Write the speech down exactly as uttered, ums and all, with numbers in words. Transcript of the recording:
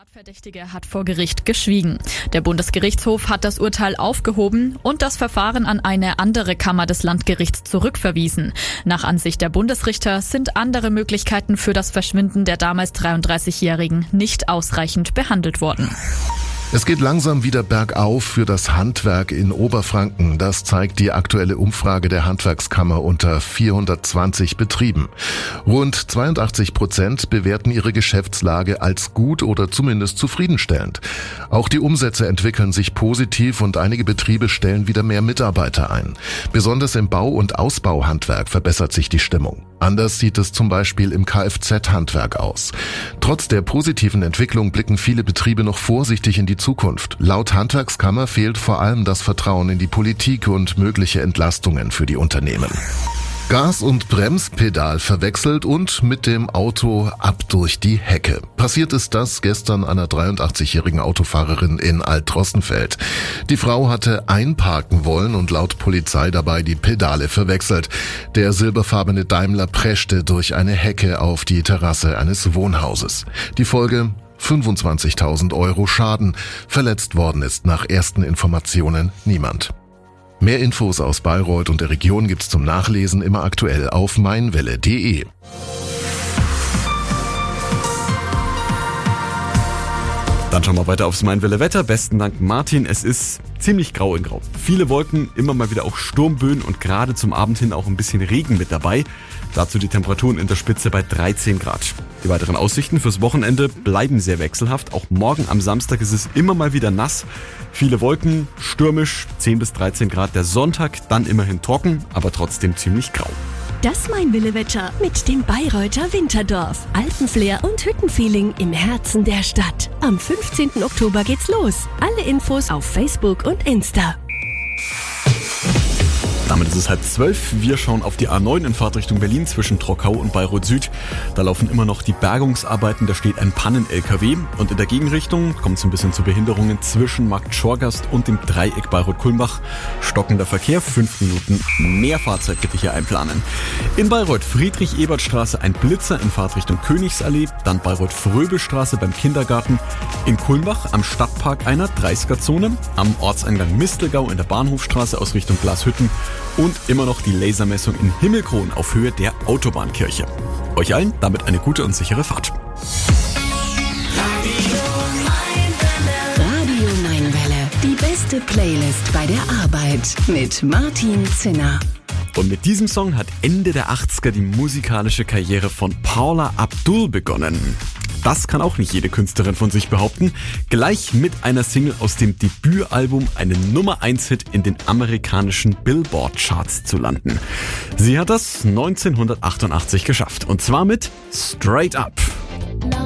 Tatverdächtige hat vor Gericht geschwiegen. Der Bundesgerichtshof hat das Urteil aufgehoben und das Verfahren an eine andere Kammer des Landgerichts zurückverwiesen. Nach Ansicht der Bundesrichter sind andere Möglichkeiten für das Verschwinden der damals dreiunddreißigjährigen nicht ausreichend behandelt worden. Es geht langsam wieder bergauf für das Handwerk in Oberfranken. Das zeigt die aktuelle Umfrage der Handwerkskammer unter vierhundertzwanzig Betrieben. Rund zweiundachtzig Prozent bewerten ihre Geschäftslage als gut oder zumindest zufriedenstellend. Auch die Umsätze entwickeln sich positiv und einige Betriebe stellen wieder mehr Mitarbeiter ein. Besonders im Bau- und Ausbauhandwerk verbessert sich die Stimmung. Anders sieht es zum Beispiel im Kfz-Handwerk aus. Trotz der positiven Entwicklung blicken viele Betriebe noch vorsichtig in die Zukunft. Laut Handwerkskammer fehlt vor allem das Vertrauen in die Politik und mögliche Entlastungen für die Unternehmen. Gas- und Bremspedal verwechselt und mit dem Auto ab durch die Hecke. Passiert ist das gestern einer dreiundachtzigjährigen Autofahrerin in Alt-Rossenfeld. Die Frau hatte einparken wollen und laut Polizei dabei die Pedale verwechselt. Der silberfarbene Daimler preschte durch eine Hecke auf die Terrasse eines Wohnhauses. Die Folge: fünfundzwanzigtausend Euro Schaden. Verletzt worden ist nach ersten Informationen niemand. Mehr Infos aus Bayreuth und der Region gibt's zum Nachlesen immer aktuell auf meinwelle punkt de. Dann schauen wir weiter aufs Meinwelle Wetter. Besten Dank, Martin. Es ist ziemlich grau in grau. Viele Wolken, immer mal wieder auch Sturmböen und gerade zum Abend hin auch ein bisschen Regen mit dabei. Dazu die Temperaturen in der Spitze bei dreizehn Grad. Die weiteren Aussichten fürs Wochenende bleiben sehr wechselhaft. Auch morgen am Samstag ist es immer mal wieder nass. Viele Wolken, stürmisch, zehn bis dreizehn Grad. Der Sonntag dann immerhin trocken, aber trotzdem ziemlich grau. Das Meinwille-Wetter mit dem Bayreuther Winterdorf. Alpenflair und Hüttenfeeling im Herzen der Stadt. Am fünfzehnten Oktober geht's los. Alle Infos auf Facebook und Insta. Damit ist es halb zwölf. Wir schauen auf die A neun in Fahrtrichtung Berlin zwischen Trockau und Bayreuth Süd. Da laufen immer noch die Bergungsarbeiten, da steht ein Pannen-L K W. Und in der Gegenrichtung kommt es ein bisschen zu Behinderungen zwischen Markt Schorgast und dem Dreieck Bayreuth-Kulmbach. Stockender Verkehr, fünf Minuten mehr Fahrzeit bitte hier einplanen. In Bayreuth Friedrich-Ebert-Straße ein Blitzer in Fahrtrichtung Königsallee, dann Bayreuth-Fröbel-Straße beim Kindergarten. In Kulmbach am Stadtpark einer dreißiger-Zone, am Ortseingang Mistelgau in der Bahnhofstraße aus Richtung Glashütten. Und immer noch die Lasermessung in Himmelkron auf Höhe der Autobahnkirche. Euch allen damit eine gute und sichere Fahrt. Radio Meinwelle. Die beste Playlist bei der Arbeit mit Martin Zinner. Und mit diesem Song hat Ende der achtziger die musikalische Karriere von Paula Abdul begonnen. Das kann auch nicht jede Künstlerin von sich behaupten. Gleich mit einer Single aus dem Debütalbum einen Nummer eins Hit in den amerikanischen Billboard-Charts zu landen. Sie hat das neunzehnhundertachtundachtzig geschafft. Und zwar mit Straight Up.